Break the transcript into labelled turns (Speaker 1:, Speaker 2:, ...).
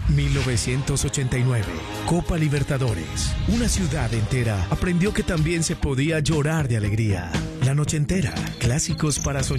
Speaker 1: 1989, Copa Libertadores. Una ciudad entera aprendió que también se podía llorar de alegría. La noche entera, clásicos para soñar.